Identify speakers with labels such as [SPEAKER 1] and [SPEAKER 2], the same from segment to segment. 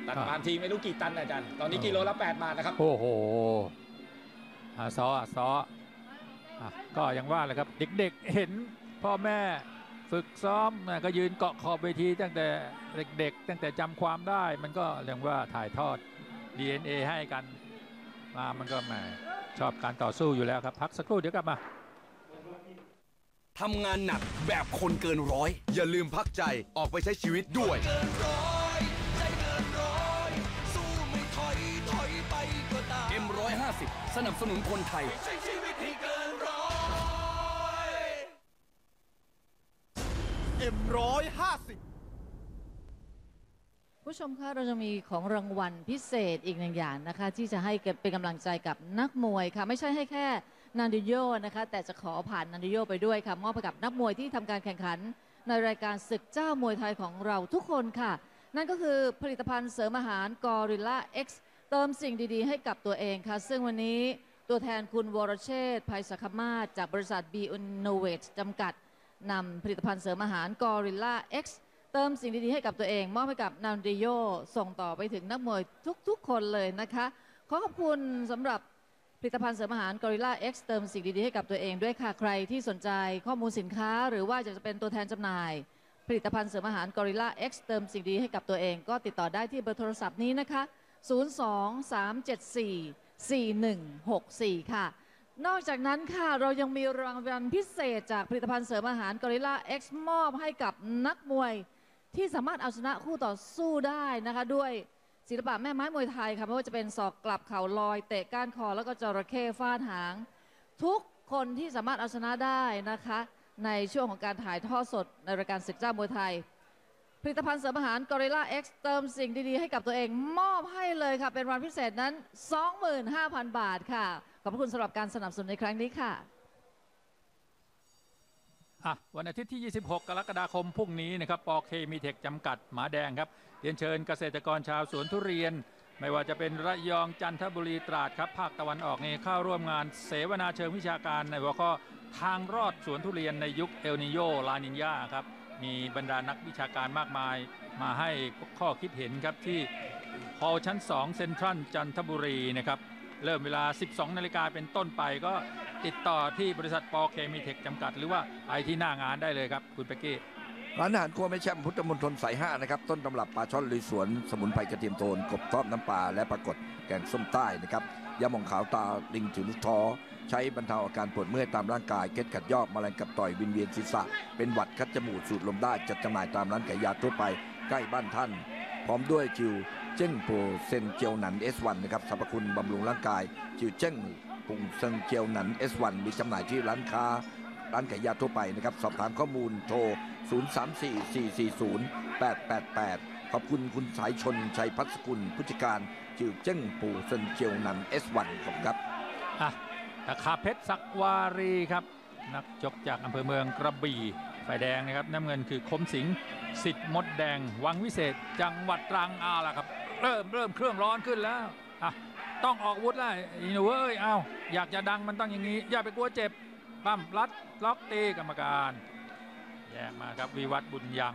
[SPEAKER 1] ตัดบางทีไม่รู้กี่ตันอาจารย์ตอนนี้กิโลละ8 บาทนะครับ
[SPEAKER 2] โอ้โหซอก็ยังว่าแหละครับเด็กๆเห็นพ่อแม่ฝึกซ้อมก็ยืนเกาะขอบเวทีตั้งแต่เด็กๆตั้งแต่จำความได้มันก็เรียกว่าถ่ายทอด DNA ให้กันมามันก็แหมชอบการต่อสู้อยู่แล้วครับพักสักครู่เดี๋ยวกลับมา
[SPEAKER 3] ทำงานหนักแบบคนเกินร้อยอย่าลืมพักใจออกไปใช้ชีวิตด้วย M150 สนับสนุนคนไทย
[SPEAKER 4] M150
[SPEAKER 5] ผู้ชมคะเราจะมีของรางวัลพิเศษอีกหนึ่งอย่างนะคะที่จะให้เป็นกำลังใจกับนักมวยค่ะไม่ใช่ให้แค่นันดิโยนะคะแต่จะขอผ่านนันดิโยไปด้วยค่ะมอบให้กับนักมวยที่ทำการแข่งขันในรายการศึกเจ้ามวยไทยของเราทุกคนค่ะนั่นก็คือผลิตภัณฑ์เสริมอาหารกอริลลา X เติมสิ่งดีๆให้กับตัวเองค่ะซึ่งวันนี้ตัวแทนคุณวรเชษฐ์ไพศคมาศจากบริษัท B-Innovate จำกัดนำผลิตภัณฑ์เสริมอาหารกอริลลา Xเติมสิ่งดีๆให้กับตัวเองมอบให้กับนันดิโยส่งต่อไปถึงนักมวยทุกๆคนเลยนะคะขอขอบคุณสำหรับผลิตภัณฑ์เสริมอาหาร Gorilla X เติมสิ่งดีๆให้กับตัวเองด้วยค่ะใครที่สนใจข้อมูลสินค้าหรือว่าจะเป็นตัวแทนจำหน่ายผลิตภัณฑ์เสริมอาหาร Gorilla X เติมสิ่งดีให้กับตัวเองก็ติดต่อได้ที่เบอร์โทรศัพท์นี้นะคะ023744164ค่ะนอกจากนั้นค่ะเรายังมีรางวัลพิเศษจากผลิตภัณฑ์เสริมอาหาร Gorilla X มอบให้กับนักมวยที่สามารถเอาชนะคู่ต่อสู้ได้นะคะด้วยศิลปะแม่ไม้มวยไทยค่ะไม่ว่าจะเป็นศอกกลับเข่าลอยเตะก้านคอแล้วก็จระเข้ฟาดหางทุกคนที่สามารถเอาชนะได้นะคะในช่วงของการถ่ายทอดสดในรายการศึกเจ้ามวยไทยผลิตภัณฑ์เสริมอาหาร Gorilla X เติมสิ่งดีๆให้กับตัวเองมอบให้เลยค่ะเป็นรางวัลพิเศษนั้น 25,000 บาทค่ะขอบคุณสำหรับการสนับสนุนในครั้งนี้ค่ะ
[SPEAKER 2] วันอาทิตย์ที่ 26 กรกฎาคมพรุ่งนี้นะครับปอเคมีเทคจำกัดหมาแดงครับเรียนเชิญเกษตรกรชาวสวนทุเรียนไม่ว่าจะเป็นระยองจันทบุรีตราดครับภาคตะวันออกเข้าร่วมงานเสวนาเชิงวิชาการในหัวข้อทางรอดสวนทุเรียนในยุคเอลนิโยลานิญญาครับมีบรรดานักวิชาการมากมายมาให้ข้อคิดเห็นครับที่ฮอลล์ชั้น 2 เซ็นทรัลจันทบุรีนะครับเริ่มเวลา 12 นาฬิกาเป็นต้นไปก็ติดต่อที่บริษัทปอเคมีเทคจำกัดหรือว่าไปที่หน้างานได้เลยครับคุณเป๊กกี้
[SPEAKER 4] ร้านอาหารครัวแม่แช่มพุทธมณฑลสาย5นะครับต้นตำรับปลาช่อนลุยสวนสมุนไพรกระเทียมโทนกบทอดน้ำปลาและปรากฏแกงส้มใต้นะครับยาหม่องขาวตาลิงถือลูกท้อใช้บรรเทาอาการปวดเมื่อยตามร่างกายเก็ดขัดยอกแมลงกัดต่อยวินเวียนศีรษะเป็นหวัดคัดจมูกสูดลมได้จัดจำหน่ายตามร้านขายยาทั่วไปใกล้บ้านท่านพร้อมด้วยจิวเจิ้งโปรเซนเจียวหนัน S1 นะครับสรรพคุณบำรุงร่างกายจิวเจิ้งปุงเซิงเจียวหนัน S1 มีจำหน่ายที่ร้านค้าร้านขายยาทั่วไปนะครับสอบถามข้อมูลโทร034-440-888ขอบคุณคุณสายชนชัยพัฒกุลผู้จัดการจิวเจิ้งปูเซินเจียวหนัน S1 ครับ
[SPEAKER 2] ตะขาเพชรศักวารีครับนักชกจากอำเภอเมืองกระบี่ฝ่ายแดงนะครับน้ำเงินคือคมสิงห์สิทธิ์มดแดงวังวิเศษจังหวัดตรังล่ะครับเริ่มเครื่องร้อนขึ้นแล้วต้องออกอาวุธแล้วอีหนูเอ้ยอยากจะดังมันต้องอย่างนี้อย่าไปกลัวเจ็บปั้มรัดล็อกตีกรรมการแยกมาครับวิวัฒน์บุญยัง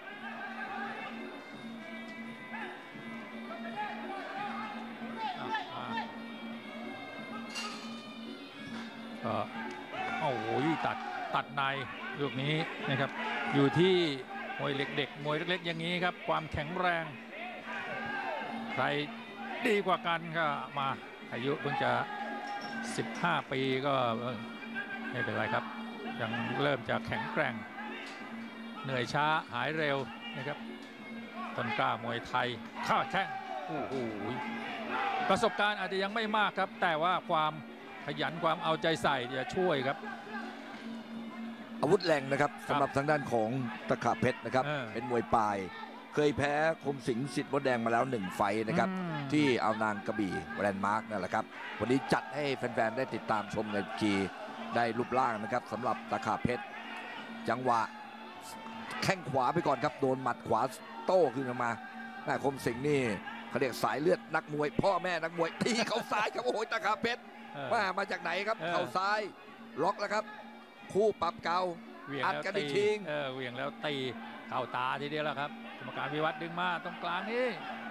[SPEAKER 2] ก็โอ้โหตัดในลูกนี้นะครับอยู่ที่มวยเด็กมวยเล็กๆอย่างนี้ครับความแข็งแรงใครดีกว่ากันก็มาอายุเพิ่งจะ15 ปีก็ไม่เป็นไรครับยังเริ่มจะแข็งแกร่งเหนื่อยช้าหายเร็วนะครับต้นกล้ามวยไทยข้าแข้งโอ้โหประสบการณ์อาจจะยังไม่มากครับแต่ว่าความขยันความเอาใจใส่จะช่วยครับ
[SPEAKER 4] อาวุธแรงนะครับสำหรับทางด้านของตะขาเพชรนะครับเป็นมวยปลายเคยแพ้คมสิงห์สิทธิ์มดแดงมาแล้ว1 ไฟต์นะครับที่เอานางกระบี่แลนด์มาร์กนั่นแหละครับวันนี้จัดให้แฟนๆได้ติดตามชมในกีได้รูปร่างนะครับสำหรับตะขาเพชรจังหวะแข้งขวาไปก่อนครับโดนหมัดขวาโต้ขึ้นมาคมสิงห์นี่เขาเรียกสายเลือดนักมวยพ่อแม่นักมวยตีเขาซ้ายครับโอ้โหตะขาเพชรมาจากไหนครับเข่าซ้ายล็อกแล้วครับคู่ปรับเก่าอัดกันอีกที
[SPEAKER 2] เหวี่ยงแล้วตีเข่าตาทีเดียวแล้วครับกรรมการวิวัฒน์ดึงมาตรงกลางนี้